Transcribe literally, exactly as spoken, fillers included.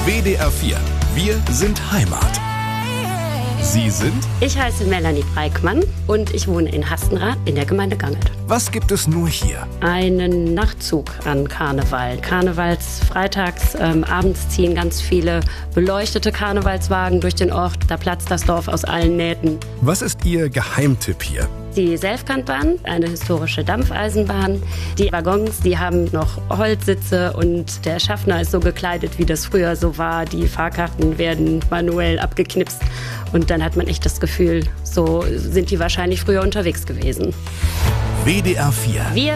W D R vier. Wir sind Heimat. Sie sind? Ich heiße Melanie Breikmann und ich wohne in Hastenrath in der Gemeinde Gangelt. Was gibt es nur hier? Einen Nachtzug an Karneval. Karnevals freitags, ähm, abends ziehen ganz viele beleuchtete Karnevalswagen durch den Ort. Da platzt das Dorf aus allen Nähten. Was ist Ihr Geheimtipp hier? Die Selfkantbahn, eine historische Dampfeisenbahn. Die Waggons, die haben noch Holzsitze und der Schaffner ist so gekleidet, wie das früher so war. Die Fahrkarten werden manuell abgeknipst und dann hat man echt das Gefühl, so sind die wahrscheinlich früher unterwegs gewesen. W D R vier. Wir